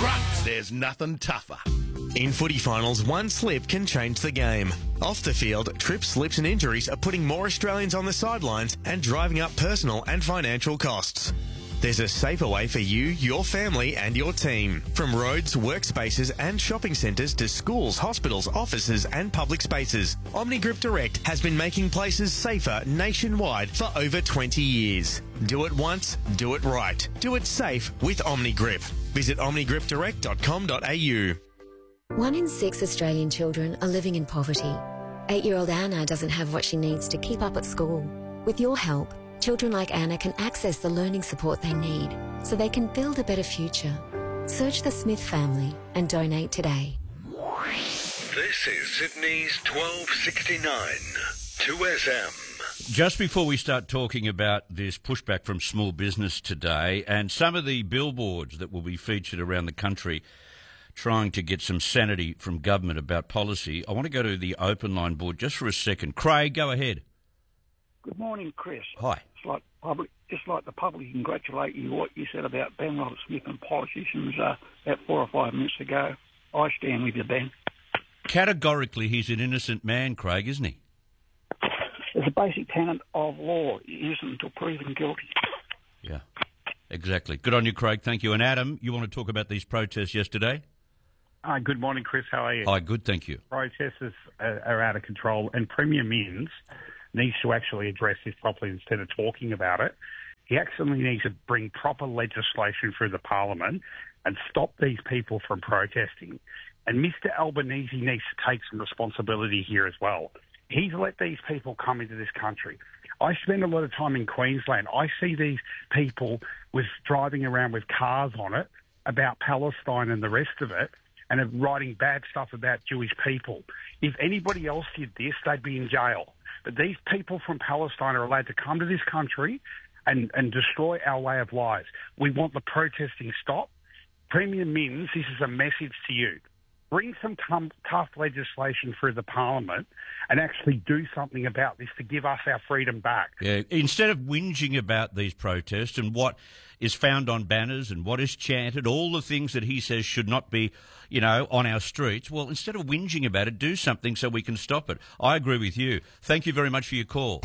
Grunts, there's nothing tougher. In footy finals, one slip can change the game. Off the field, trips, slips and injuries are putting more Australians on the sidelines and driving up personal and financial costs. There's a safer way for you, your family and your team. From roads, workspaces and shopping centres to schools, hospitals, offices and public spaces, Omnigrip Direct has been making places safer nationwide for over 20 years. Do it once, do it right. Do it safe with Omnigrip. Visit omnigripdirect.com.au. 1 in 6 Australian children are living in poverty. 8-year-old Anna doesn't have what she needs to keep up at school. With your help, children like Anna can access the learning support they need so they can build a better future. Search the Smith family and donate today. This is Sydney's 1269 2SM. Just before we start talking about this pushback from small business today and some of the billboards that will be featured around the country trying to get some sanity from government about policy, I want to go to the open line board just for a second. Craig, go ahead. Good morning, Chris. Hi. Just like the public congratulate you what you said about Ben Roberts-Smith and politicians about 4 or 5 minutes ago. I stand with you, Ben. Categorically, he's an innocent man, Craig, isn't he? It's a basic tenet of law. Innocent until proven guilty. Yeah, exactly. Good on you, Craig. Thank you. And Adam, you want to talk about these protests yesterday? Hi, good morning, Chris. How are you? Hi, good, thank you. Protesters are out of control, and Premier Minns needs to actually address this properly instead of talking about it. He actually needs to bring proper legislation through the Parliament and stop these people from protesting. And Mr Albanese needs to take some responsibility here as well. He's let these people come into this country. I spend a lot of time in Queensland. I see these people driving around with cars on it about Palestine and the rest of it, and are writing bad stuff about Jewish people. If anybody else did this, they'd be in jail. But these people from Palestine are allowed to come to this country and destroy our way of lives. We want the protesting stopped. Premier Minns, this is a message to you. Bring some tough legislation through the Parliament and actually do something about this to give us our freedom back. Yeah, instead of whinging about these protests and what is found on banners and what is chanted, all the things that he says should not be, on our streets, well, instead of whinging about it, do something so we can stop it. I agree with you. Thank you very much for your call.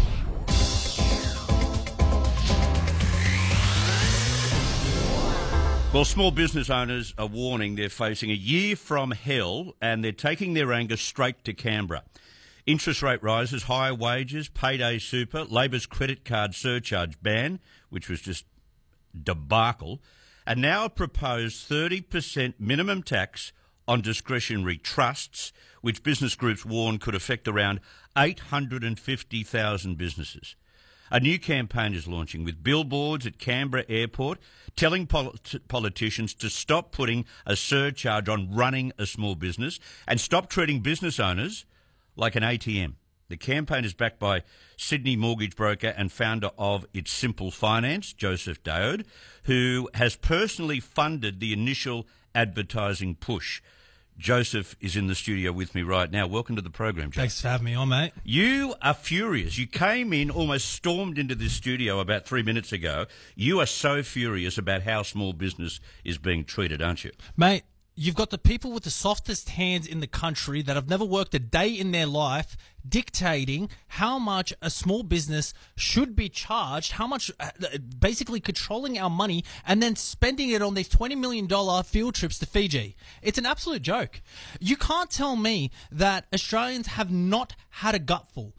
Well, small business owners are warning they're facing a year from hell and they're taking their anger straight to Canberra. Interest rate rises, higher wages, payday super, Labor's credit card surcharge ban, which was just debacle, and now a proposed 30% minimum tax on discretionary trusts, which business groups warn could affect around 850,000 businesses. A new campaign is launching with billboards at Canberra Airport telling politicians to stop putting a surcharge on running a small business and stop treating business owners like an ATM. The campaign is backed by Sydney mortgage broker and founder of It's Simple Finance, Joseph Daode, who has personally funded the initial advertising push. Joseph is in the studio with me right now. Welcome to the program, Joseph. Thanks for having me on, mate. You are furious. You came in, almost stormed into this studio about 3 minutes ago. You are so furious about how small business is being treated, aren't you? Mate, you've got the people with the softest hands in the country that have never worked a day in their life dictating how much a small business should be charged, how much, basically controlling our money and then spending it on these $20 million field trips to Fiji. It's an absolute joke. You can't tell me that Australians have not had a gutful.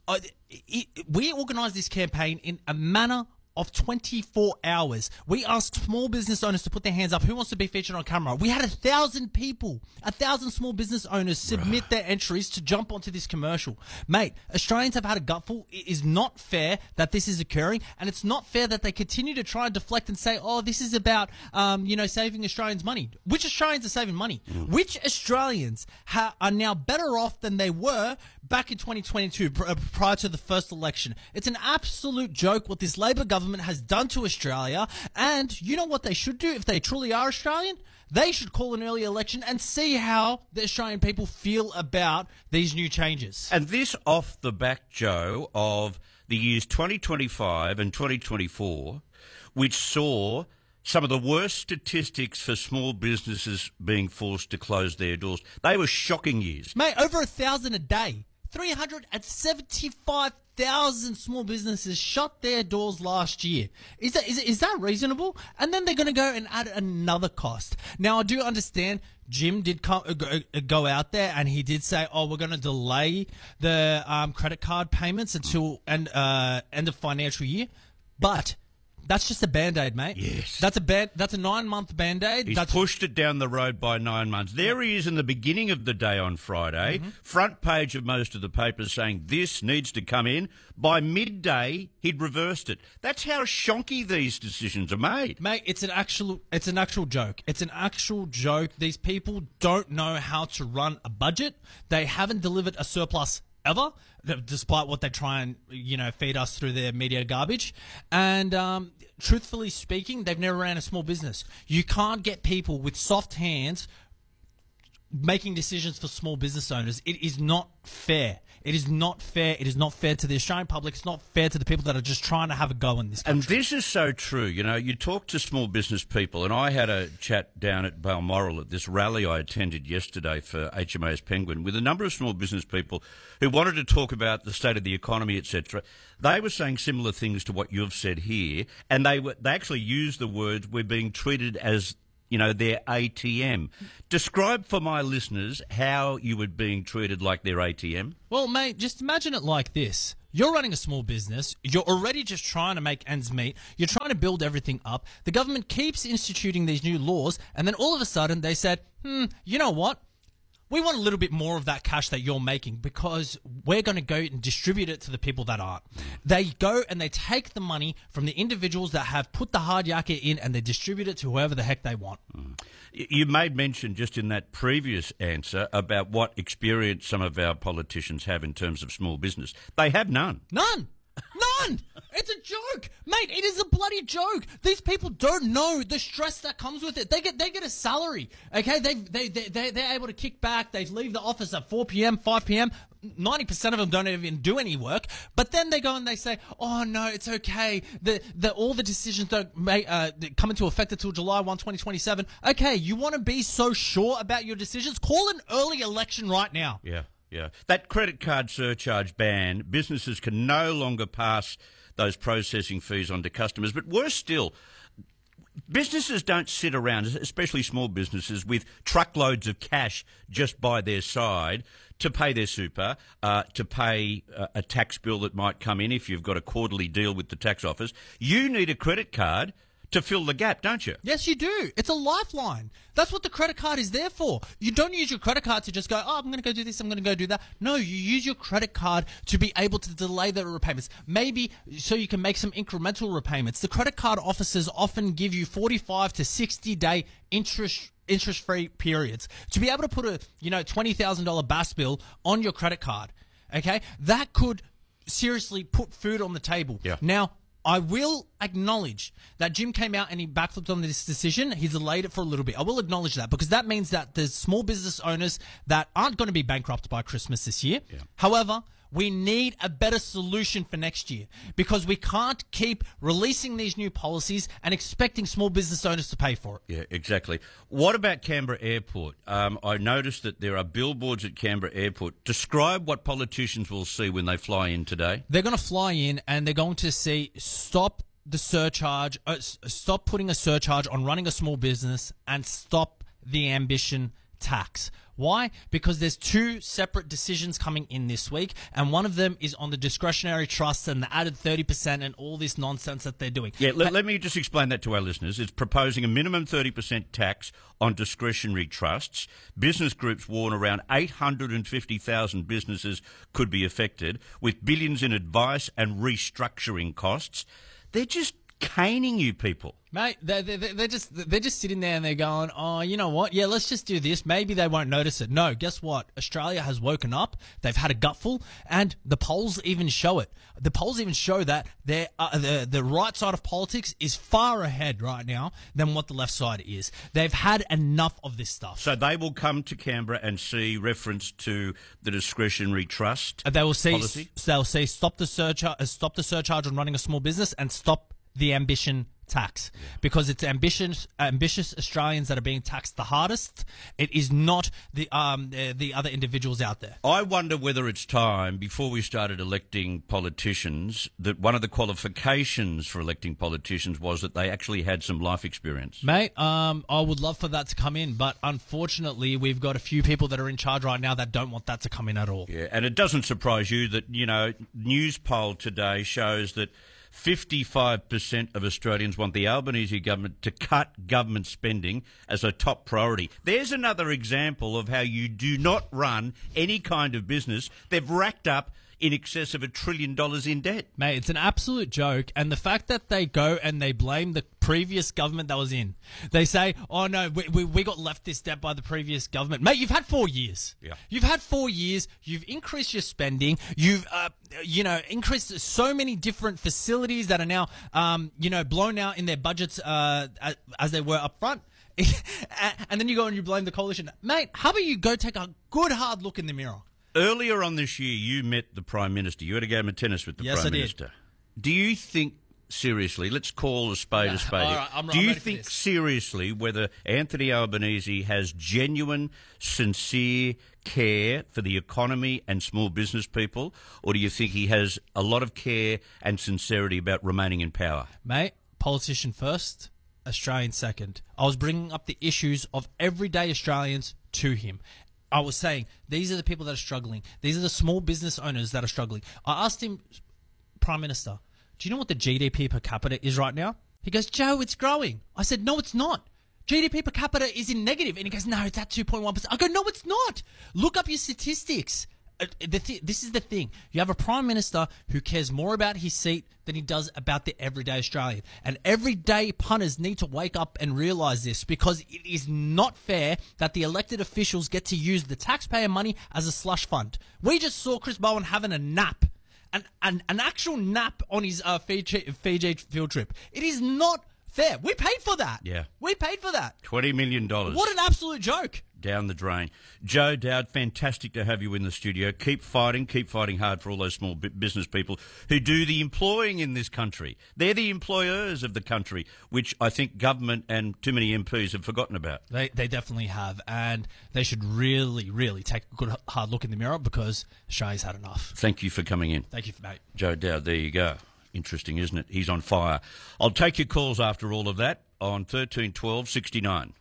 We organised this campaign in a manner of 24 hours. We asked small business owners to put their hands up. Who wants to be featured on camera? We had 1,000 people, 1,000 small business owners submit their entries to jump onto this commercial. Mate, Australians have had a gutful. It is not fair that this is occurring, and it's not fair that they continue to try and deflect and say, oh, this is about, saving Australians money. Which Australians are saving money? Which Australians are now better off than they were back in 2022, prior to the first election? It's an absolute joke what this Labor government has done to Australia, and you know what they should do if they truly are Australian? They should call an early election and see how the Australian people feel about these new changes. And this off the back, Joe, of the years 2025 and 2024, which saw some of the worst statistics for small businesses being forced to close their doors. They were shocking years. Mate, over 1,000 a day. 375,000 small businesses shut their doors last year. Is that reasonable? And then they're going to go and add another cost. Now, I do understand Jim did go out there and he did say, "Oh, we're going to delay the credit card payments until end of financial year," but that's just a Band-Aid, mate. Yes. That's a 9-month Band-Aid. He's pushed it down the road by 9 months. There he is in the beginning of the day on Friday, front page of most of the papers saying this needs to come in. By midday, he'd reversed it. That's how shonky these decisions are made. Mate, it's an actual joke. It's an actual joke. These people don't know how to run a budget. They haven't delivered a surplus ever, despite what they try and feed us through their media garbage. And truthfully speaking, they've never ran a small business. You can't get people with soft hands making decisions for small business owners. It is not fair. It is not fair. It is not fair to the Australian public. It's not fair to the people that are just trying to have a go in this country. And this is so true. You talk to small business people, and I had a chat down at Balmoral at this rally I attended yesterday for HMAS Penguin with a number of small business people who wanted to talk about the state of the economy, etc. They were saying similar things to what you've said here, and they actually used the words, "We're being treated as their ATM." Describe for my listeners how you were being treated like their ATM. Well, mate, just imagine it like this. You're running a small business. You're already just trying to make ends meet. You're trying to build everything up. The government keeps instituting these new laws, and then all of a sudden they said, you know what? We want a little bit more of that cash that you're making because we're going to go and distribute it to the people that aren't. They go and they take the money from the individuals that have put the hard yakka in and they distribute it to whoever the heck they want. You made mention just in that previous answer about what experience some of our politicians have in terms of small business. They have none. None! It's a joke, mate. It is a bloody joke. These people don't know the stress that comes with it. They get a salary, okay? They're able to kick back. They leave the office at 4 p.m., 5 p.m. 90% of them don't even do any work. But then they go and they say, "Oh no, it's okay. All the decisions don't come into effect until July 1, 2027." Okay, you want to be so sure about your decisions? Call an early election right now. Yeah. That credit card surcharge ban, businesses can no longer pass those processing fees on to customers. But worse still, businesses don't sit around, especially small businesses, with truckloads of cash just by their side to pay their super, to pay a tax bill that might come in if you've got a quarterly deal with the tax office. You need a credit card to fill the gap, don't you? Yes, you do. It's a lifeline. That's what the credit card is there for. You don't use your credit card to just go, "Oh, I'm going to go do this, I'm going to go do that." No, you use your credit card to be able to delay the repayments. Maybe so you can make some incremental repayments. The credit card officers often give you 45 to 60-day interest-free periods to be able to put a $20,000 BAS bill on your credit card. Okay? That could seriously put food on the table. Yeah. Now, I will acknowledge that Jim came out and he backflipped on this decision. He's delayed it for a little bit. I will acknowledge that because that means that there's small business owners that aren't going to be bankrupt by Christmas this year. Yeah. However, we need a better solution for next year because we can't keep releasing these new policies and expecting small business owners to pay for it. Yeah, exactly. What about Canberra Airport? I noticed that there are billboards at Canberra Airport. Describe what politicians will see when they fly in today. They're going to fly in and they're going to see stop putting a surcharge on running a small business and stop the ambition tax. Why? Because there's two separate decisions coming in this week, and one of them is on the discretionary trusts and the added 30% and all this nonsense that they're doing. Yeah, let me just explain that to our listeners. It's proposing a minimum 30% tax on discretionary trusts. Business groups warn around 850,000 businesses could be affected, with billions in advice and restructuring costs. They're just caning you people. Mate, they're just sitting there and they're going, "Oh, you know what? Yeah, let's just do this. Maybe they won't notice it." No, guess what? Australia has woken up. They've had a gutful, and the polls even show it. The polls even show that the right side of politics is far ahead right now than what the left side is. They've had enough of this stuff. So they will come to Canberra and see reference to the discretionary trust. They will see. Policy? They'll see stop the surcharge on running a small business and stop the ambition tax because it's ambitious Australians that are being taxed the hardest. It is not the other individuals out there. I wonder whether it's time, before we started electing politicians, that one of the qualifications for electing politicians was that they actually had some life experience. Mate, I would love for that to come in, but unfortunately we've got a few people that are in charge right now that don't want that to come in at all. Yeah, and it doesn't surprise you that, news poll today shows that 55% of Australians want the Albanese government to cut government spending as a top priority. There's another example of how you do not run any kind of business. They've racked up in excess of $1 trillion in debt. Mate, it's an absolute joke. And the fact that they go and they blame the previous government that was in. They say, oh, no, we got left this debt by the previous government. Mate, you've had 4 years. Yeah. You've had 4 years. You've increased your spending. You've, increased so many different facilities that are now, blown out in their budgets as they were up front. And then you go and you blame the coalition. Mate, how about you go take a good hard look in the mirror? Earlier on this year, you met the Prime Minister. You had a game of tennis with the Prime Minister. Do you think, seriously, let's call a spade a spade. All right, do you think seriously whether Anthony Albanese has genuine, sincere care for the economy and small business people, or do you think he has a lot of care and sincerity about remaining in power? Mate, politician first, Australian second. I was bringing up the issues of everyday Australians to him. I was saying, these are the people that are struggling. These are the small business owners that are struggling. I asked him, Prime Minister, do you know what the GDP per capita is right now? He goes, Joe, it's growing. I said, no, it's not. GDP per capita is in negative. And he goes, no, it's at 2.1%. I go, no, it's not. Look up your statistics. This is the thing. You have a Prime Minister who cares more about his seat than he does about the everyday Australian. And everyday punters need to wake up and realise this, because it is not fair that the elected officials get to use the taxpayer money as a slush fund. We just saw Chris Bowen having a nap, an actual nap on his Fiji field trip. It is not fair. We paid for that. Yeah. We paid for that. $20 million. What an absolute joke. Down the drain. Joe Dowd, fantastic to have you in the studio. Keep fighting hard for all those small business people who do the employing in this country. They're the employers of the country, which I think government and too many MPs have forgotten about. They definitely have, and they should really, really take a good hard look in the mirror, because Australia's had enough. Thank you for coming in. Thank you, mate. Joe Dowd, there you go. Interesting, isn't it? He's on fire. I'll take your calls after all of that on 13 12 69.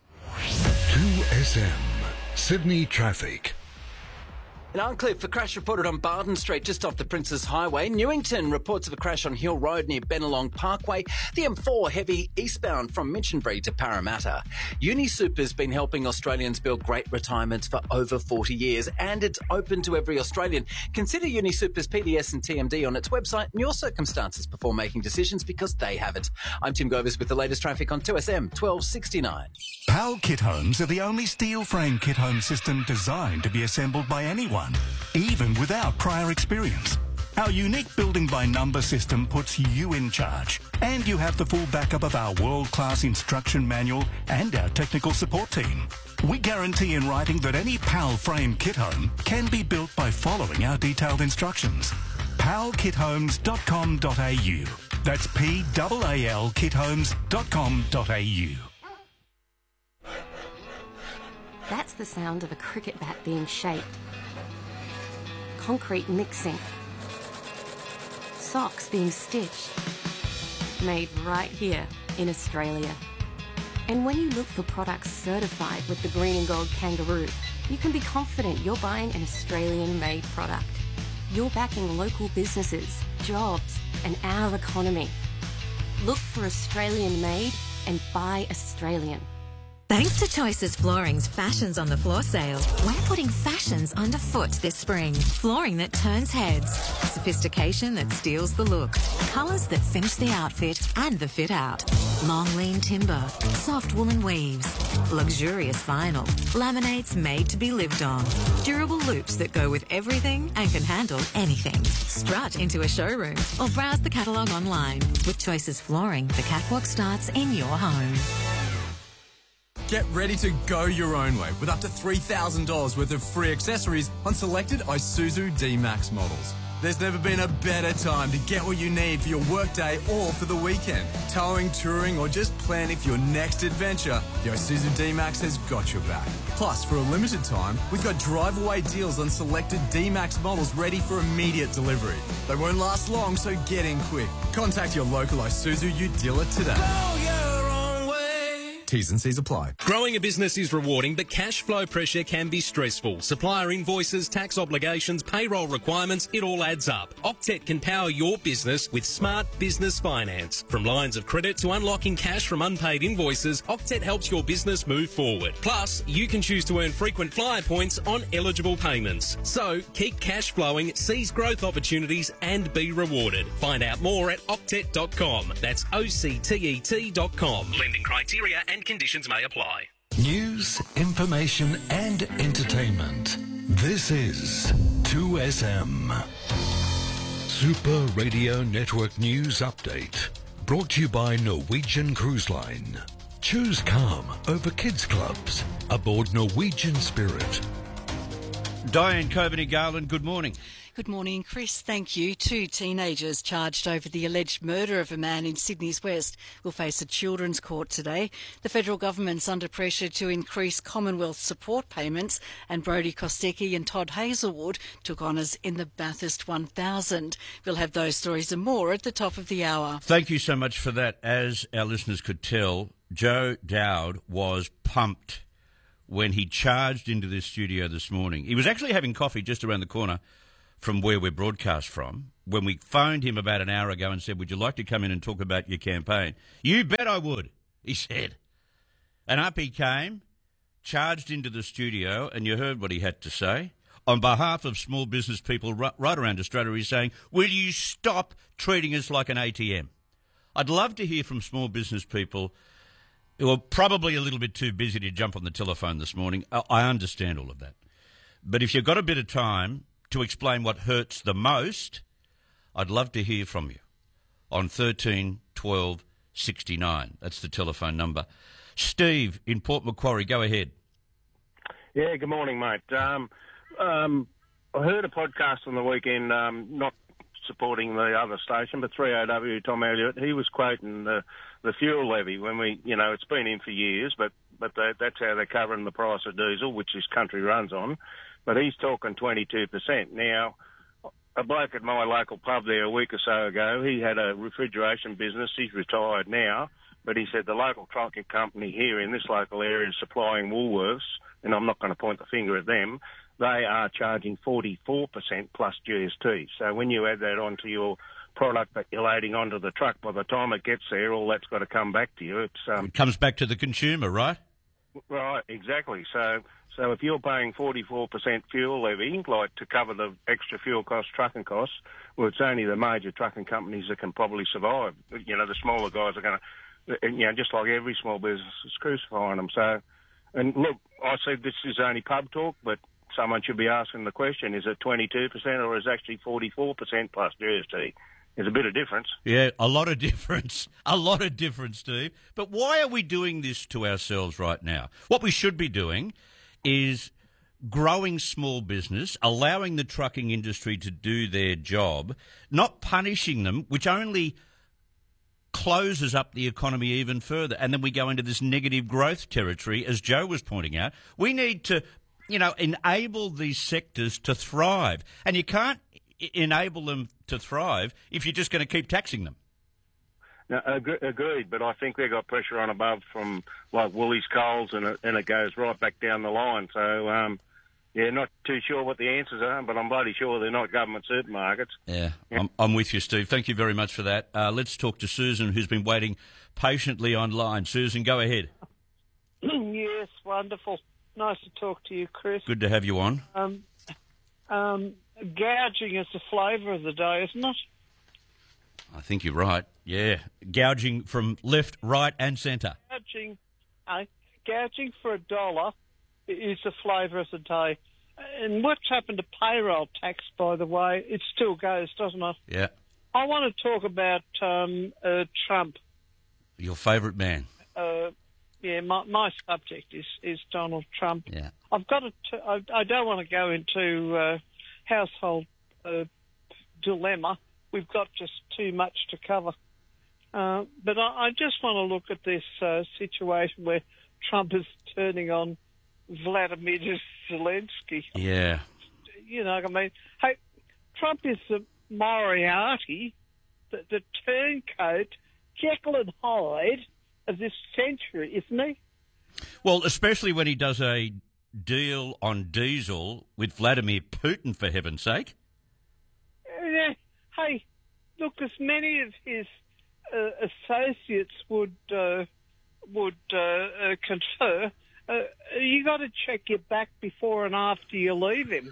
2SM Sydney Traffic. In Arncliffe, a crash reported on Barton Street just off the Princes Highway. Newington, reports of a crash on Hill Road near Bennelong Parkway. The M4 heavy eastbound from Minchinbury to Parramatta. UniSuper's been helping Australians build great retirements for over 40 years, and it's open to every Australian. Consider UniSuper's PDS and TMD on its website and your circumstances before making decisions, because they haven't. I'm Tim Govers with the latest traffic on 2SM 1269. PAL Kit Homes are the only steel frame kit home system designed to be assembled by anyone, even without prior experience. Our unique building by number system puts you in charge, and you have the full backup of our world-class instruction manual and our technical support team. We guarantee in writing that any PAL frame kit home can be built by following our detailed instructions. palkithomes.com.au. That's PAL kithomes.com.au. That's the sound of a cricket bat being shaped. Concrete mixing. Socks being stitched. Made right here in Australia. And when you look for products certified with the green and gold kangaroo, you can be confident you're buying an Australian-made product. You're backing local businesses, jobs, and our economy. Look for Australian-made and buy Australian. Thanks to Choices Flooring's Fashions on the Floor sale, we're putting fashions underfoot this spring. Flooring that turns heads, sophistication that steals the look, colours that finish the outfit and the fit out. Long lean timber, soft woolen weaves, luxurious vinyl, laminates made to be lived on, durable loops that go with everything and can handle anything. Strut into a showroom or browse the catalogue online. With Choices Flooring, the catwalk starts in your home. Get ready to go your own way with up to $3,000 worth of free accessories on selected Isuzu D-Max models. There's never been a better time to get what you need for your workday or for the weekend. Towing, touring, or just planning for your next adventure, the Isuzu D-Max has got your back. Plus, for a limited time, we've got drive-away deals on selected D-Max models ready for immediate delivery. They won't last long, so get in quick. Contact your local Isuzu Ute dealer today. T's and C's apply. Growing a business is rewarding, but cash flow pressure can be stressful. Supplier invoices, tax obligations, payroll requirements, it all adds up. Octet can power your business with smart business finance. From lines of credit to unlocking cash from unpaid invoices, Octet helps your business move forward. Plus, you can choose to earn frequent flyer points on eligible payments. So, keep cash flowing, seize growth opportunities and be rewarded. Find out more at octet.com. That's OCTET.com. Lending criteria and conditions may apply. News, information and entertainment. This is 2SM. Super Radio Network News Update. Brought to you by Norwegian Cruise Line. Choose calm over kids clubs aboard Norwegian Spirit. Diane Coveney-Garland, good morning. Good morning, Chris. Thank you. 2 teenagers charged over the alleged murder of a man in Sydney's West will face a children's court today. The federal government's under pressure to increase Commonwealth support payments, and Brodie Kostecki and Todd Hazelwood took honours in the Bathurst 1000. We'll have those stories and more at the top of the hour. Thank you so much for that. As our listeners could tell, Joe Dowd was pumped when he charged into this studio this morning. He was actually having coffee just around the corner from where we're broadcast from, when we phoned him about an hour ago and said, would you like to come in and talk about your campaign? You bet I would, he said. And up he came, charged into the studio, and you heard what he had to say. On behalf of small business people right around Australia, he's saying, will you stop treating us like an ATM? I'd love to hear from small business people who are probably a little bit too busy to jump on the telephone this morning. I understand all of that. But if you've got a bit of time to explain what hurts the most, I'd love to hear from you on 13 12 69. That's the telephone number. Steve in Port Macquarie, go ahead. Yeah, good morning, mate. I heard a podcast on the weekend, not supporting the other station, but 3AW, Tom Elliott, he was quoting the fuel levy when we, it's been in for years, but that's how they're covering the price of diesel, which this country runs on. But he's talking 22%. Now, a bloke at my local pub there a week or so ago, he had a refrigeration business. He's retired now, but he said the local trucking company here in this local area is supplying Woolworths, and I'm not going to point the finger at them. They are charging 44% plus GST. So when you add that onto your product that you're loading onto the truck, by the time it gets there, all that's got to come back to you. It comes back to the consumer, right? Right, exactly. So if you're paying 44% fuel levy, like to cover the extra fuel costs, trucking costs, well, it's only the major trucking companies that can probably survive. The smaller guys are going to, just like every small business is crucifying them. So, and look, I said this is only pub talk, but someone should be asking the question, is it 22% or is it actually 44% plus GST? There's a bit of difference. Yeah, a lot of difference. A lot of difference, Steve. But why are we doing this to ourselves right now? What we should be doing is growing small business, allowing the trucking industry to do their job, not punishing them, which only closes up the economy even further. And then we go into this negative growth territory, as Joe was pointing out. We need to, enable these sectors to thrive. And you can't enable them to thrive if you're just going to keep taxing them. No, agreed, but I think they've got pressure on above from like Woolies, Coles, and it goes right back down the line. So, not too sure what the answers are, but I'm bloody sure they're not government supermarkets. Yeah. I'm with you, Steve. Thank you very much for that. Let's talk to Susan, who's been waiting patiently online. Susan, go ahead. Yes, wonderful. Nice to talk to you, Chris. Good to have you on. Gouging is the flavour of the day, isn't it? I think you're right. Yeah. Gouging from left, right and centre. Gouging for $1 is the flavour of the day. And what's happened to payroll tax, by the way? It still goes, doesn't it? Yeah. I want to talk about Trump. Your favourite man. My subject is Donald Trump. Yeah. I don't want to go into household dilemma. We've got just too much to cover. But I just want to look at this situation where Trump is turning on Vladimir Zelensky. Yeah. You know, I mean, hey, Trump is the Moriarty, the turncoat, Jekyll and Hyde of this century, isn't he? Well, especially when he does a deal on diesel with Vladimir Putin, for heaven's sake. Hey, look, as many of his associates would confer, you got to check your back before and after you leave him.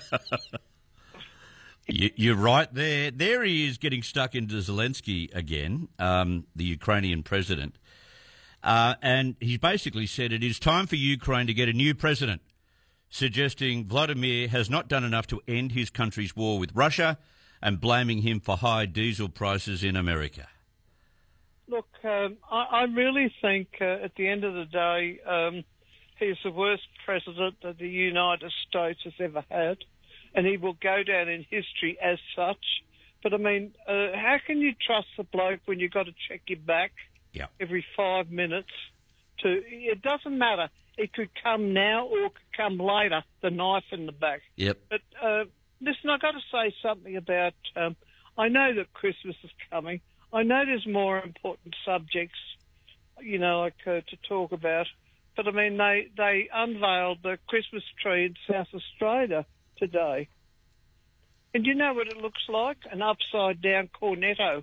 You're right there. There he is getting stuck into Zelensky again, the Ukrainian president. And he's basically said it is time for Ukraine to get a new president, suggesting Vladimir has not done enough to end his country's war with Russia and blaming him for high diesel prices in America. Look, I really think at the end of the day, he's the worst president that the United States has ever had, and he will go down in history as such. But, I mean, how can you trust the bloke when you've got to check your back every 5 minutes? It doesn't matter. It could come now or it could come later, the knife in the back. Yep. But, listen, I've got to say something about... I know that Christmas is coming. I know there's more important subjects, you know, like to talk about. But, I mean, they unveiled the Christmas tree in South Australia today. And you know what it looks like? An upside-down cornetto.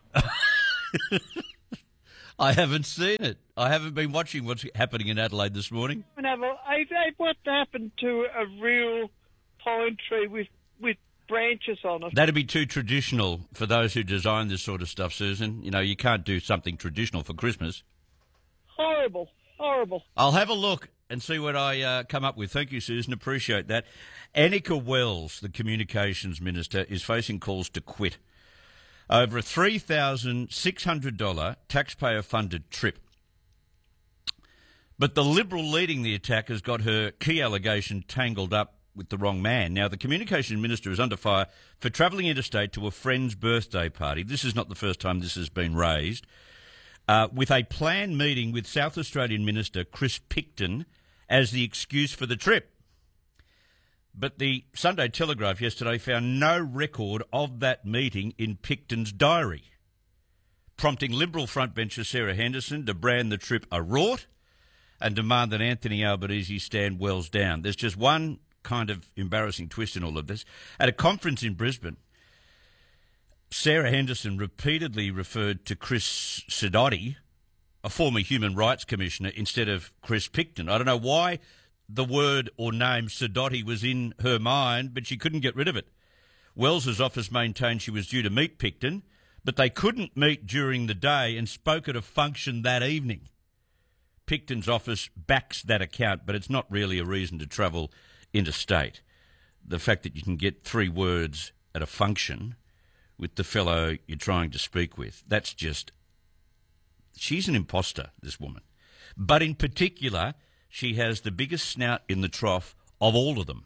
I haven't seen it. I haven't been watching what's happening in Adelaide this morning. What happened to a real pine tree with branches on it? That'd be too traditional for those who design this sort of stuff, Susan. You know, you can't do something traditional for Christmas. Horrible. I'll have a look and see what I come up with. Thank you, Susan. Appreciate that. Annika Wells, the Communications Minister, is facing calls to quit over a $3,600 taxpayer-funded trip. But the Liberal leading the attack has got her key allegation tangled up with the wrong man. Now, the Communications Minister is under fire for travelling interstate to a friend's birthday party. This is not the first time this has been raised. With a planned meeting with South Australian Minister Chris Picton as the excuse for the trip. But the Sunday Telegraph yesterday found no record of that meeting in Picton's diary, prompting Liberal frontbencher Sarah Henderson to brand the trip a rort and demand that Anthony Albanese stand Wells down. There's just one kind of embarrassing twist in all of this. At a conference in Brisbane, Sarah Henderson repeatedly referred to Chris Sidoti, a former Human Rights Commissioner, instead of Chris Picton. I don't know why the word or name Sidoti was in her mind, but she couldn't get rid of it. Wells's office maintained she was due to meet Picton, but they couldn't meet during the day and spoke at a function that evening. Picton's office backs that account, but it's not really a reason to travel interstate. The fact that you can get 3 words at a function with the fellow you're trying to speak with, that's just... She's an imposter, this woman. But in particular, she has the biggest snout in the trough of all of them.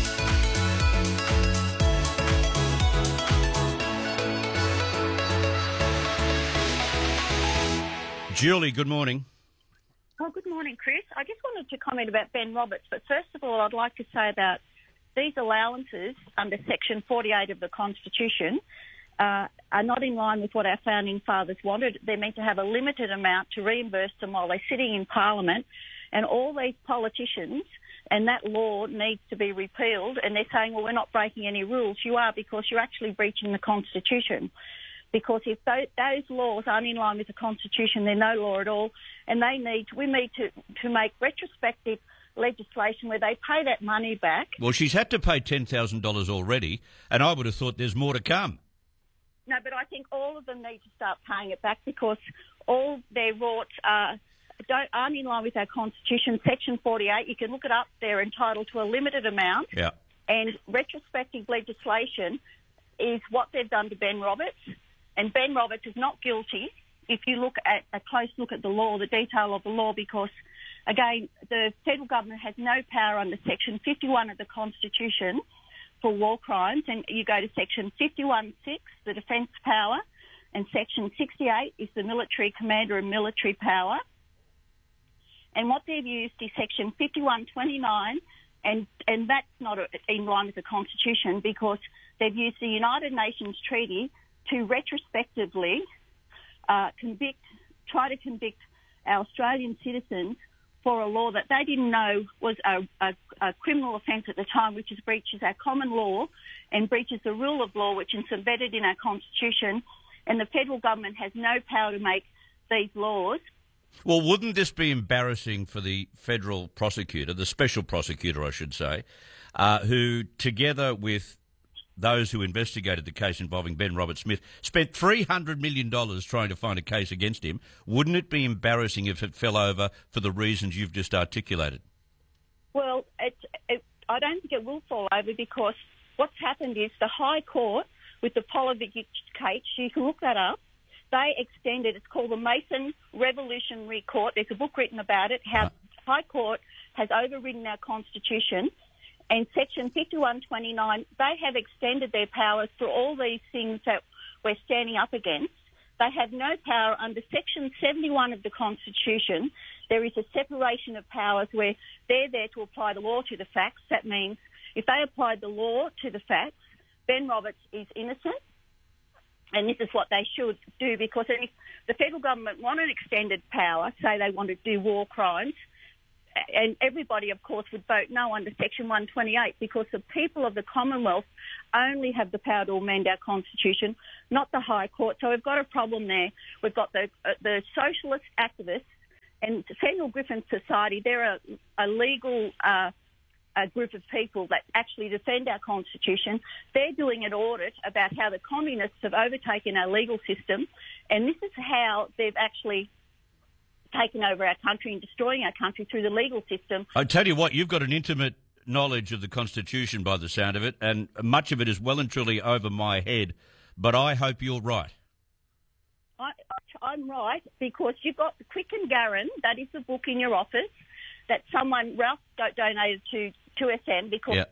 Julie, good morning. Oh, good morning, Chris. I just wanted to comment about Ben Roberts, but first of all, I'd like to say about these allowances under Section 48 of the Constitution are not in line with what our founding fathers wanted. They're meant to have a limited amount to reimburse them while they're sitting in Parliament, and all these politicians, and that law needs to be repealed, and they're saying, well, we're not breaking any rules. You are, because you're actually breaching the Constitution. Because if those laws aren't in line with the Constitution, they're no law at all, and we need to make retrospective legislation where they pay that money back. Well, she's had to pay $10,000 already, and I would have thought there's more to come. No, but I think all of them need to start paying it back because all their rorts aren't in line with our Constitution. Section 48, you can look it up, they're entitled to a limited amount. Yeah. And retrospective legislation is what they've done to Ben Roberts. And Ben Roberts is not guilty if you look at a close look at the law, the detail of the law, because, again, the federal government has no power under Section 51 of the Constitution for war crimes, and you go to Section 51.6, the defence power, and Section 68 is the military commander and military power. And what they've used is Section 51.29, and that's not in line with the Constitution, because they've used the United Nations Treaty to retrospectively try to convict our Australian citizens for a law that they didn't know was a criminal offence at the time, which breaches our common law and breaches the rule of law, which is embedded in our Constitution. And the federal government has no power to make these laws. Well, wouldn't this be embarrassing for the federal prosecutor, the special prosecutor, I should say, who, together with those who investigated the case involving Ben Roberts-Smith, spent $300 million trying to find a case against him? Wouldn't it be embarrassing if it fell over for the reasons you've just articulated? Well, I don't think it will fall over, because what's happened is the High Court, with the Polovic case, you can look that up, they extended, it's called the Mason Revolutionary Court. There's a book written about it, how the High Court has overridden our Constitution. And Section 51.29, they have extended their powers for all these things that we're standing up against. They have no power under Section 71 of the Constitution. There is a separation of powers where they're there to apply the law to the facts. That means if they applied the law to the facts, Ben Roberts is innocent. And this is what they should do, because if the federal government want an extended power, say they want to do war crimes, and everybody, of course, would vote no under Section 128, because the people of the Commonwealth only have the power to amend our Constitution, not the High Court. So we've got a problem there. We've got the socialist activists and Samuel Griffin Society. They're a legal a group of people that actually defend our Constitution. They're doing an audit about how the communists have overtaken our legal system, and this is how they've actually taken over our country and destroying our country through the legal system. I tell you what, you've got an intimate knowledge of the Constitution by the sound of it, and much of it is well and truly over my head, but I hope you're right. I'm right, because you've got Quicken Garran, that is the book in your office, that Ralph donated to 2SM, because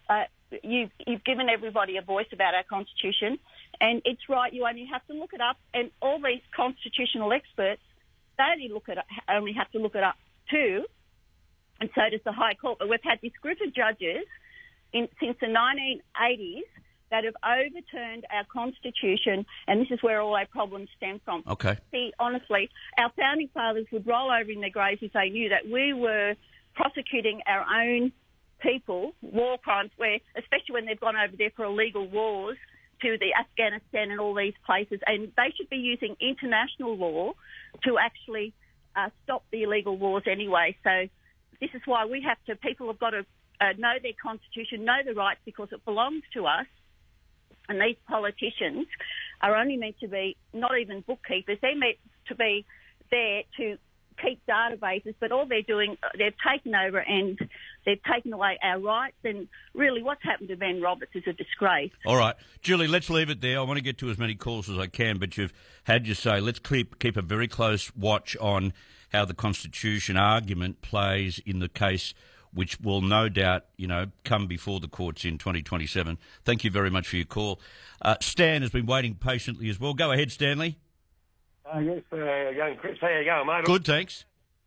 you've given everybody a voice about our Constitution, and it's right, you only have to look it up, and all these constitutional experts, they only have to look it up too, and so does the High Court. But we've had this group of judges since the 1980s that have overturned our Constitution, and this is where all our problems stem from. Okay. See, honestly, our founding fathers would roll over in their graves if they knew that we were prosecuting our own people, war crimes, especially when they've gone over there for illegal wars to the Afghanistan and all these places, and they should be using international law to actually stop the illegal wars anyway. So this is why people have got to know their Constitution, know the rights, because it belongs to us. And these politicians are only meant to be not even bookkeepers. They're meant to be there to keep databases, but all they're doing, they've taken over and they've taken away our rights. And really what's happened to Ben Roberts is a disgrace. All right. Julie, let's leave it there. I want to get to as many calls as I can, but you've had your say. Let's keep a very close watch on how the Constitution argument plays in the case, which will no doubt, come before the courts in 2027. Thank you very much for your call. Stan has been waiting patiently as well. Go ahead, Stanley. Yes, young Chris. How you going, mate? Good, thanks.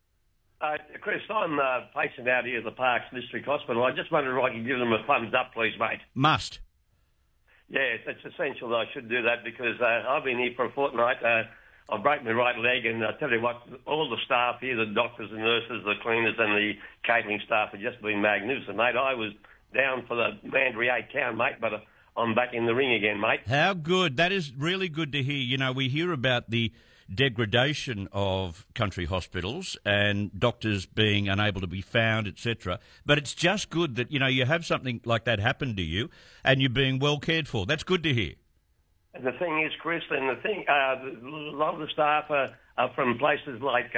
Chris, I'm a patient out here at the Parks District Hospital. I just wondered if I could give them a thumbs up, please, mate. Must. Yeah, it's essential that I should do that, because I've been here for a fortnight. I've broken my right leg, and I tell you what, all the staff here, the doctors and nurses, the cleaners and the catering staff have just been magnificent, mate. I was down for the Mandurah 8 count, mate, but I'm back in the ring again, mate. How good. That is really good to hear. We hear about the degradation of country hospitals and doctors being unable to be found, etc. But it's just good that, you have something like that happen to you and you're being well cared for. That's good to hear. And the thing is, Chris, a lot of the staff are from places like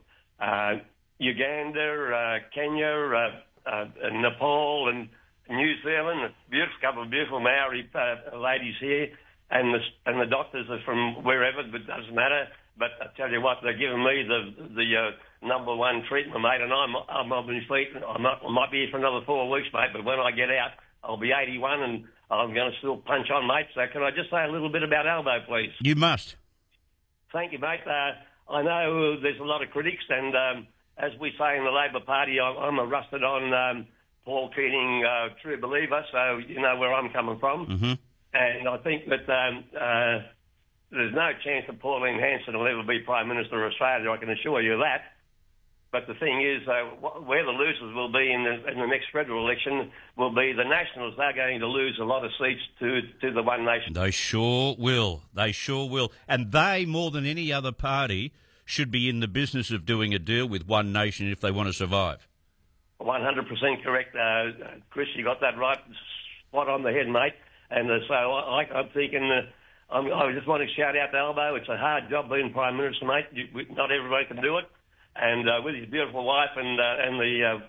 Uganda, Kenya, Nepal and New Zealand. A couple of beautiful Maori ladies here. And the doctors are from wherever, but it doesn't matter. But I tell you what, they're giving me the number one treatment, mate, and I'm on my feet. I might be here for another 4 weeks, mate, but when I get out, I'll be 81 and I'm going to still punch on, mate. So can I just say a little bit about Albo, please? You must. Thank you, mate. I know there's a lot of critics, and as we say in the Labor Party, I'm a rusted-on Paul Keating true believer, so you know where I'm coming from. Mm-hmm. And I think that there's no chance that Pauline Hanson will ever be Prime Minister of Australia, I can assure you that. But the thing is, where the losers will be in the next federal election will be the Nationals. They're going to lose a lot of seats to the One Nation. They sure will. They sure will. And they, more than any other party, should be in the business of doing a deal with One Nation if they want to survive. 100% correct, Chris. You got that right, spot on the head, mate. And so I'm thinking, I just want to shout out to Albo. It's a hard job being Prime Minister, mate. Not everybody can do it. And with his beautiful wife and the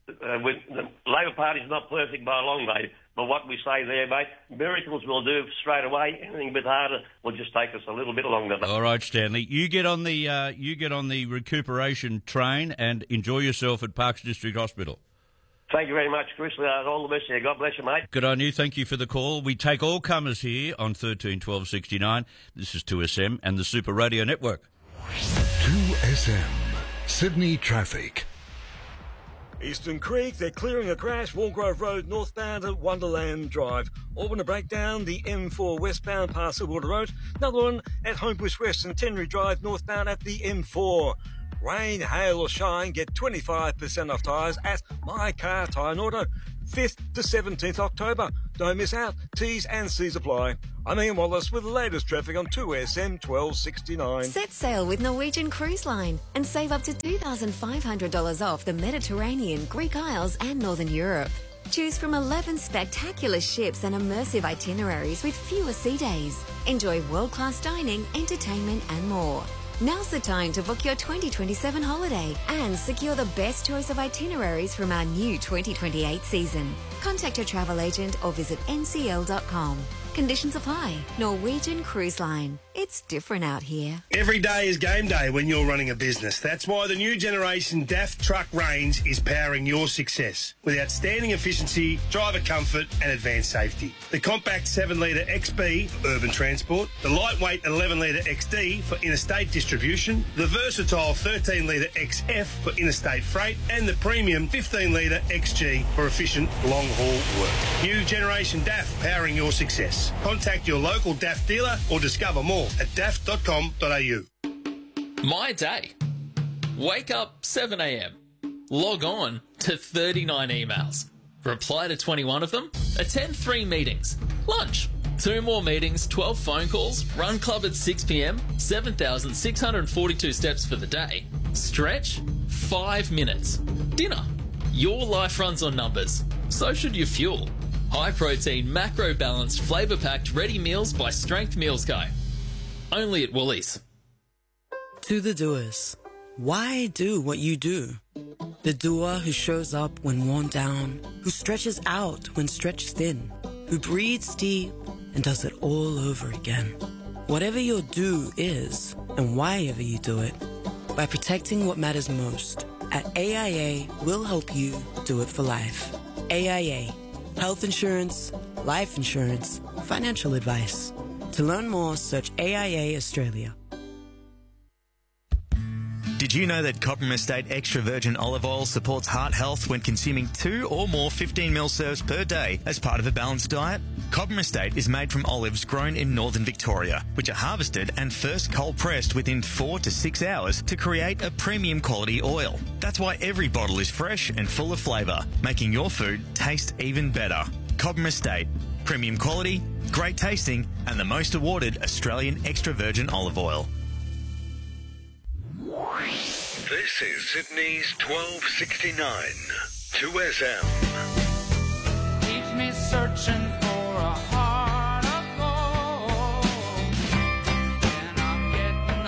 Labor Party's not perfect by a long way. But what we say there, mate, miracles will do straight away. Anything a bit harder will just take us a little bit longer. All right, Stanley, you get on the recuperation train and enjoy yourself at Parkes District Hospital. Thank you very much, Chris. All the best here. God bless you, mate. Good on you. Thank you for the call. We take all comers here on 13 12 69. This is 2SM and the Super Radio Network. 2SM Sydney Traffic. Eastern Creek, they're clearing a crash, Walgrove Road northbound at Wonderland Drive. Auburn, a breakdown, the M4 westbound past Silverwater Road. Another one at Homebush West and Tenry Drive northbound at the M4. Rain, hail or shine, get 25% off tyres at My Car Tyre and Auto. 5th to 17th October. Don't miss out. T's and C's apply. I'm Ian Wallace with the latest traffic on 2SM 1269. Set sail with Norwegian Cruise Line and save up to $2,500 off the Mediterranean, Greek Isles and Northern Europe. Choose from 11 spectacular ships and immersive itineraries with fewer sea days. Enjoy world-class dining, entertainment and more. Now's the time to book your 2027 holiday and secure the best choice of itineraries from our new 2028 season. Contact your travel agent or visit ncl.com. Conditions apply. Norwegian Cruise Line. It's different out here. Every day is game day when you're running a business. That's why the new generation DAF truck range is powering your success with outstanding efficiency, driver comfort and advanced safety. The compact 7-litre XB for urban transport, the lightweight 11-litre XD for interstate distribution, the versatile 13-litre XF for interstate freight and the premium 15-litre XG for efficient long-haul work. New generation DAF powering your success. Contact your local DAF dealer or discover more at daff.com.au. My day. Wake up 7 a.m. Log on to 39 emails. Reply to 21 of them. Attend 3 meetings. Lunch. 2 more meetings, 12 phone calls. Run club at 6 p.m. 7,642 steps for the day. Stretch. 5 minutes. Dinner. Your life runs on numbers. So should your fuel. High protein, macro balanced, flavour packed ready meals by Strength Meals Co. Only at Woolies. To the doers, why do what you do? The doer who shows up when worn down, who stretches out when stretched thin, who breathes deep and does it all over again. Whatever your do is, and why ever you do it, by protecting what matters most, at AIA, we'll help you do it for life. AIA. Health insurance, life insurance, financial advice. To learn more, search AIA Australia. Did you know that Cobram Estate Extra Virgin Olive Oil supports heart health when consuming 2 or more 15ml serves per day as part of a balanced diet? Cobram Estate is made from olives grown in northern Victoria, which are harvested and first cold pressed within 4 to 6 hours to create a premium quality oil. That's why every bottle is fresh and full of flavour, making your food taste even better. Cobram Estate. Premium quality, great tasting, and the most awarded Australian extra virgin olive oil. This is Sydney's 1269 2SM. Keeps me searching for a heart of gold, and I'm getting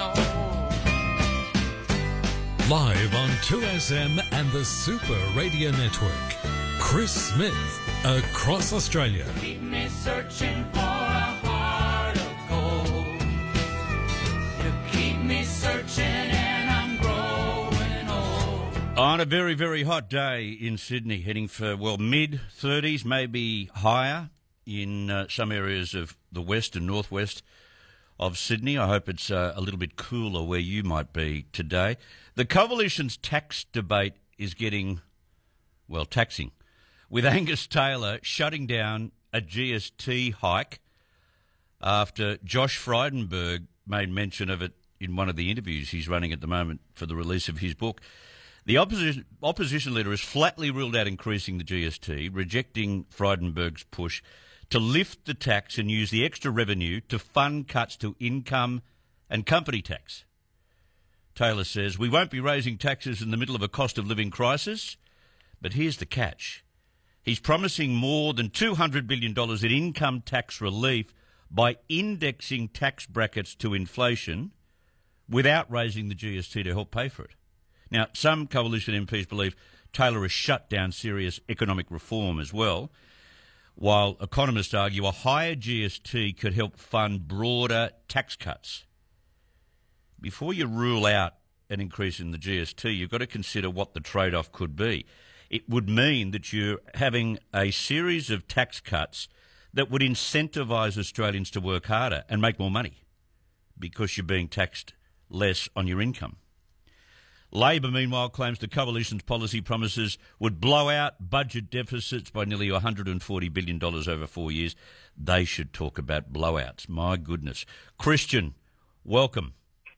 old. Live on 2SM and the Super Radio Network, Chris Smith, across Australia. Keep me searching for a heart of gold. You keep me searching and I'm growing old. On a very, very hot day in Sydney, heading for, well, mid-30s, maybe higher in some areas of the west and northwest of Sydney. I hope it's a little bit cooler where you might be today. The Coalition's tax debate is getting, well, taxing, with Angus Taylor shutting down a GST hike after Josh Frydenberg made mention of it in one of the interviews he's running at the moment for the release of his book. The opposition leader has flatly ruled out increasing the GST, rejecting Frydenberg's push to lift the tax and use the extra revenue to fund cuts to income and company tax. Taylor says, "We won't be raising taxes in the middle of a cost of living crisis, but here's the catch. He's promising more than $200 billion in income tax relief by indexing tax brackets to inflation without raising the GST to help pay for it." Now, some Coalition MPs believe Taylor has shut down serious economic reform as well, while economists argue a higher GST could help fund broader tax cuts. Before you rule out an increase in the GST, you've got to consider what the trade-off could be. It would mean that you're having a series of tax cuts that would incentivise Australians to work harder and make more money because you're being taxed less on your income. Labor, meanwhile, claims the Coalition's policy promises would blow out budget deficits by nearly $140 billion over 4 years. They should talk about blowouts. My goodness. Christian, welcome.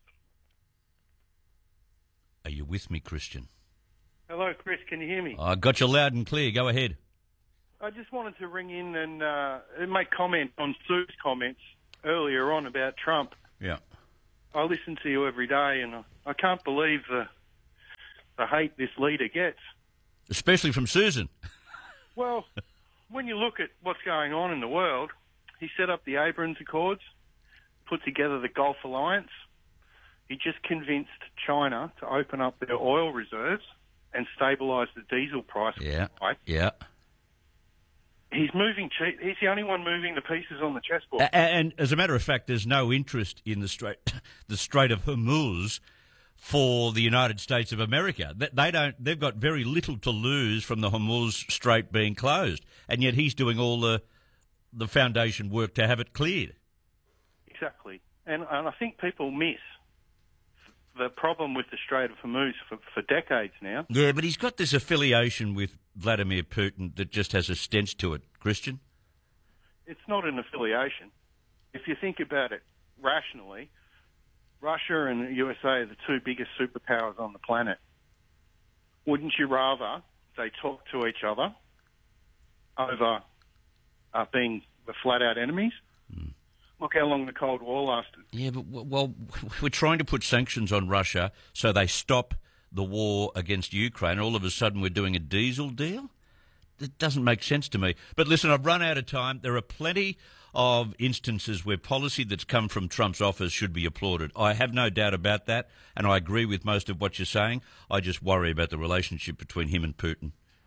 Are you with me, Christian? Hello, Chris. Can you hear me? I got you loud and clear. Go ahead. I just wanted to ring in and make comment on Sue's comments earlier on about Trump. Yeah. I listen to you every day, and I can't believe the hate this leader gets. Especially from Susan. Well, when you look at what's going on in the world, he set up the Abrams Accords, put together the Gulf Alliance. He just convinced China to open up their oil reserves and stabilise the diesel price. Yeah, right? yeah. He's moving. He's the only one moving the pieces on the chessboard. And as a matter of fact, there's no interest in the Strait of Hormuz for the United States of America. They've got very little to lose from the Hormuz Strait being closed, and yet he's doing all the foundation work to have it cleared. Exactly, and I think people miss the problem with the Strait of Hormuz for decades now. Yeah, but he's got this affiliation with Vladimir Putin that just has a stench to it, Christian. It's not an affiliation. If you think about it rationally, Russia and the USA are the two biggest superpowers on the planet. Wouldn't you rather they talk to each other over being the flat-out enemies? Look how long the Cold War lasted. Yeah, but, well, we're trying to put sanctions on Russia so they stop the war against Ukraine. All of a sudden we're doing a diesel deal? It doesn't make sense to me. But listen, I've run out of time. There are plenty of instances where policy that's come from Trump's office should be applauded. I have no doubt about that, and I agree with most of what you're saying. I just worry about the relationship between him and Putin.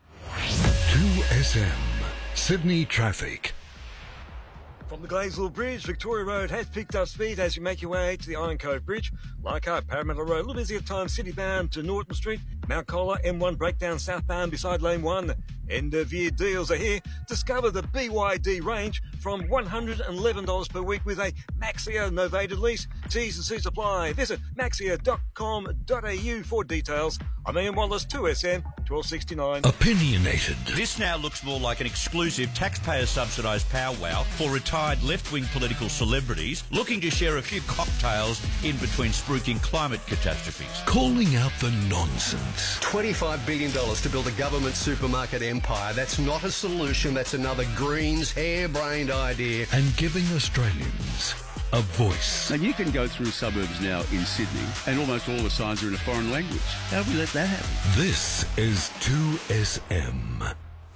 2SM, Sydney traffic. From the Gladesville Bridge, Victoria Road has picked up speed as you make your way to the Iron Cove Bridge. Leichhardt, Parramatta Road, a little busy at times, city bound to Norton Street. Mount Colah, M1 breakdown southbound beside lane 1. End of year deals are here. Discover the BYD range from $111 per week with a Maxia novated lease. T's and C's apply. Visit maxia.com.au for details. I'm Ian Wallace, 2SM 1269. Opinionated. This now looks more like an exclusive taxpayer-subsidised powwow for retired left-wing political celebrities looking to share a few cocktails in between spruiking climate catastrophes. Calling out the nonsense. $25 billion to build a government supermarket empire. That's not a solution. That's another Greens harebrained idea. And giving Australians a voice. Now, you can go through suburbs now in Sydney and almost all the signs are in a foreign language. How do we let that happen? This is 2SM.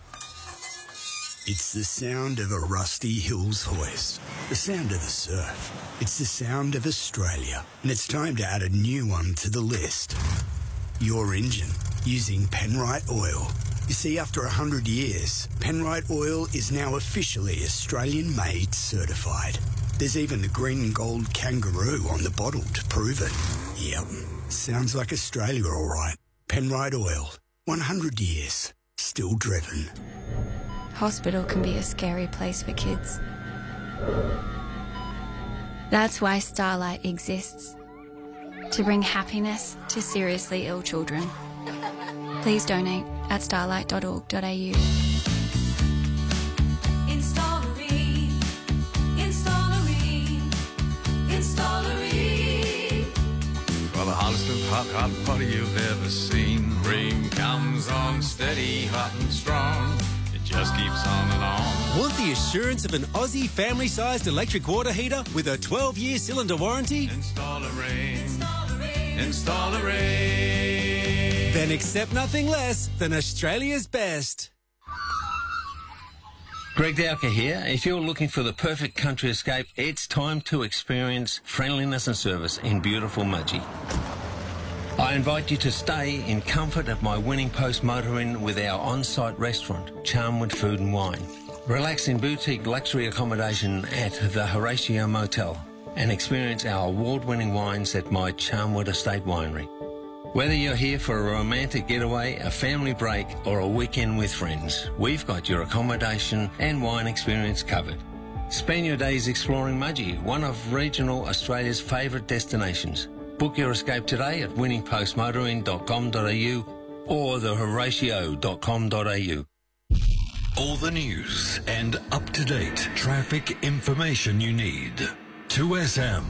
It's the sound of a Rusty Hills hoist, the sound of the surf. It's the sound of Australia, and it's time to add a new one to the list. Your engine, using Penrite Oil. You see, after 100 years, Penrite Oil is now officially Australian-made certified. There's even the green and gold kangaroo on the bottle to prove it. Yep, sounds like Australia all right. Penrite Oil. 100 years. Still driven. Hospital can be a scary place for kids. That's why Starlight exists. To bring happiness to seriously ill children. Please donate at starlight.org.au. For the hottest of hot party you've ever seen. Rain comes on steady, hot and strong. It just keeps on and on. Want the assurance of an Aussie family-sized electric water heater with a 12-year cylinder warranty? Install a Rain. Install a Rain. Then accept nothing less than Australia's best. Greg Dowker here. If you're looking for the perfect country escape, it's time to experience friendliness and service in beautiful Mudgee. I invite you to stay in comfort at my Winning Post Motor Inn with our on-site restaurant, Charmwood Food and Wine. Relax in boutique luxury accommodation at the Horatio Motel and experience our award-winning wines at my Charmwood Estate Winery. Whether you're here for a romantic getaway, a family break or a weekend with friends, we've got your accommodation and wine experience covered. Spend your days exploring Mudgee, one of regional Australia's favourite destinations. Book your escape today at winningpostmotoring.com.au or thehoratio.com.au. All the news and up-to-date traffic information you need. 2SM.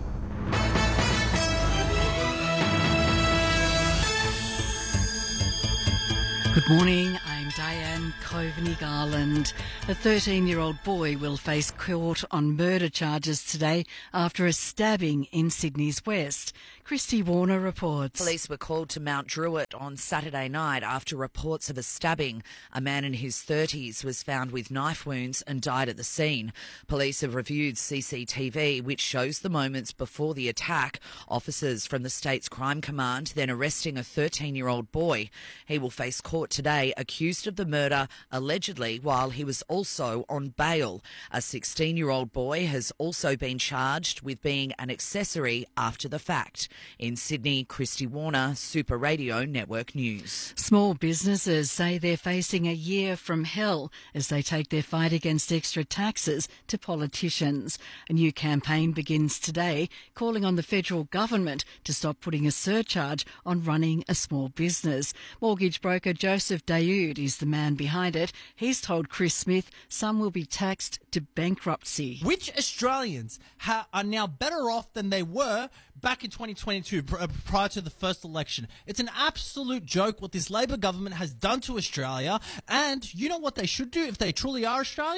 Good morning, I'm Diane Coveney-Garland. A 13-year-old boy will face court on murder charges today after a stabbing in Sydney's West. Christy Warner reports. Police were called to Mount Druitt on Saturday night after reports of a stabbing. A man in his 30s was found with knife wounds and died at the scene. Police have reviewed CCTV, which shows the moments before the attack. Officers from the state's crime command then arresting a 13-year-old boy. He will face court today accused of the murder, allegedly, while he was also on bail. A 16-year-old boy has also been charged with being an accessory after the fact. In Sydney, Christy Warner, Super Radio Network News. Small businesses say they're facing a year from hell as they take their fight against extra taxes to politicians. A new campaign begins today calling on the federal government to stop putting a surcharge on running a small business. Mortgage broker Joseph Daoud is the man behind it. He's told Chris Smith some will be taxed to bankruptcy. Which Australians are now better off than they were back in 2022, prior to the first election. It's an absolute joke what this Labor government has done to Australia, and you know what they should do if they truly are Australian?